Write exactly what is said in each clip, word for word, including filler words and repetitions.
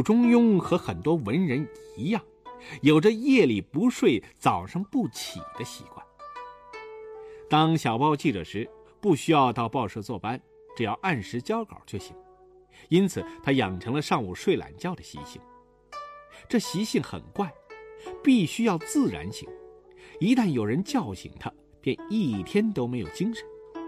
陆中庸和很多文人一样，有着夜里不睡早上不起的习惯。当小报记者时，不需要到报社坐班，只要按时交稿就行，因此他养成了上午睡懒觉的习性。这习性很怪，必须要自然醒，一旦有人叫醒他，便一天都没有精神。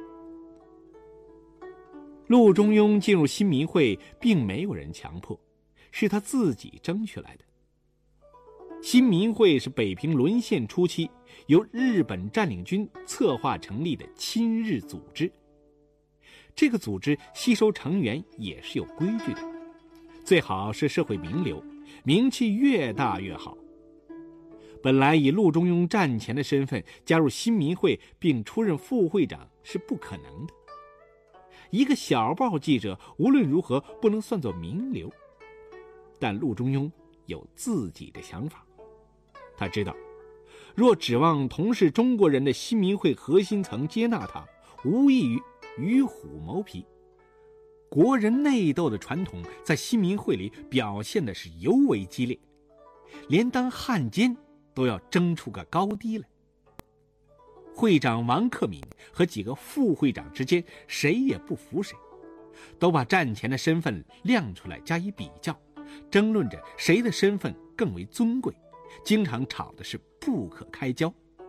陆中庸进入新民会并没有人强迫，是他自己争取来的。新民会是北平沦陷初期由日本占领军策划成立的亲日组织。这个组织吸收成员也是有规矩的，最好是社会名流，名气越大越好。本来以陆中庸战前的身份加入新民会并出任副会长是不可能的。一个小报记者无论如何不能算作名流，但陆中庸有自己的想法。他知道，若指望同是中国人的新民会核心层接纳他，无异于与虎谋皮。国人内斗的传统在新民会里表现的是尤为激烈，连当汉奸都要争出个高低来。会长王克敏和几个副会长之间谁也不服谁，都把战前的身份亮出来加以比较，争论着谁的身份更为尊贵，经常吵的是不可开交。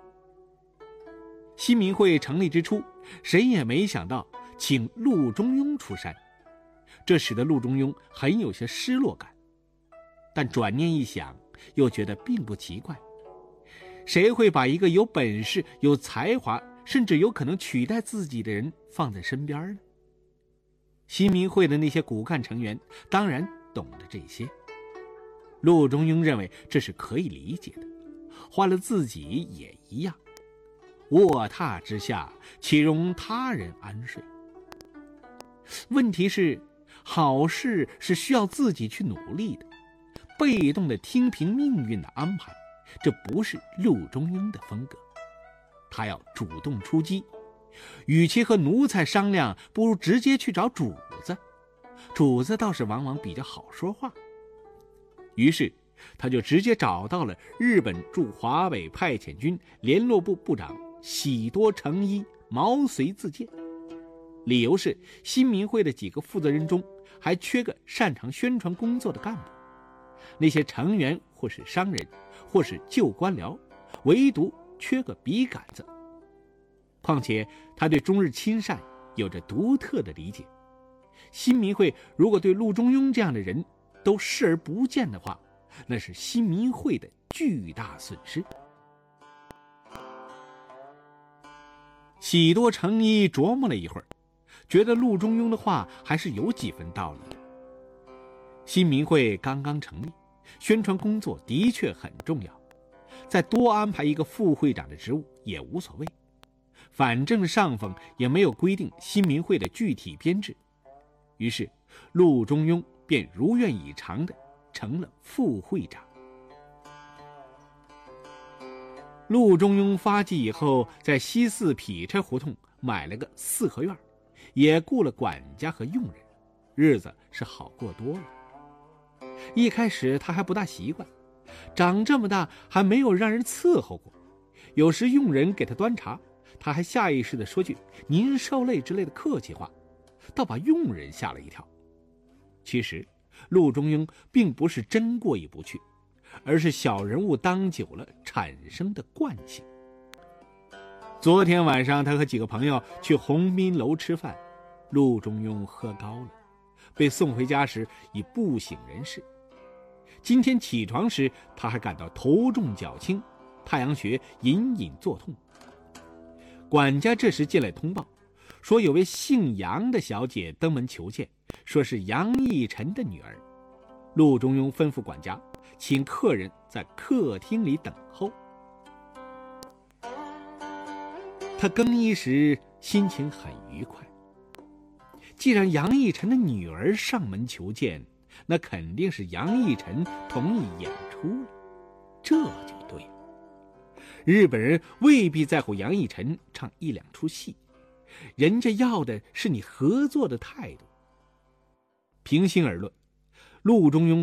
新民会成立之初，谁也没想到请陆中庸出山，这使得陆中庸很有些失落感。但转念一想，又觉得并不奇怪，谁会把一个有本事、有才华，甚至有可能取代自己的人放在身边呢？新民会的那些骨干成员当然懂得这些，陆中庸认为这是可以理解的，换了自己也一样。卧榻之下，岂容他人安睡？问题是，好事是需要自己去努力的，被动的听凭命运的安排，这不是陆中庸的风格。他要主动出击，与其和奴才商量，不如直接去找主子。主子倒是往往比较好说话。于是他就直接找到了日本驻华北派遣军联络部部长喜多诚一，毛遂自荐。理由是新民会的几个负责人中还缺个擅长宣传工作的干部，那些成员或是商人，或是旧官僚，唯独缺个笔杆子。况且他对中日亲善有着独特的理解，新民会如果对陆中庸这样的人都视而不见的话，那是新民会的巨大损失。喜多诚一琢磨了一会儿，觉得陆中庸的话还是有几分道理的。新民会刚刚成立，宣传工作的确很重要，再多安排一个副会长的职务也无所谓，反正上峰也没有规定新民会的具体编制。于是陆中庸便如愿以偿地成了副会长。陆中庸发迹以后，在西四匹柴胡同买了个四合院，也雇了管家和佣人，日子是好过多了。一开始他还不大习惯，长这么大还没有让人伺候过，有时佣人给他端茶，他还下意识地说句您受累之类的客气话，倒把佣人吓了一跳。其实陆中庸并不是真过意不去，而是小人物当久了产生的惯性。昨天晚上他和几个朋友去鸿宾楼吃饭，陆中庸喝高了，被送回家时已不省人事。今天起床时他还感到头重脚轻，太阳穴隐隐作痛。管家这时进来通报，说有位姓杨的小姐登门求见，说是杨义臣的女儿。陆中庸吩咐管家请客人在客厅里等候。他更衣时心情很愉快，既然杨义臣的女儿上门求见，那肯定是杨义臣同意演出了，这就对了。日本人未必在乎杨义臣唱一两出戏，人家要的是你合作的态度。平心而论，陆中庸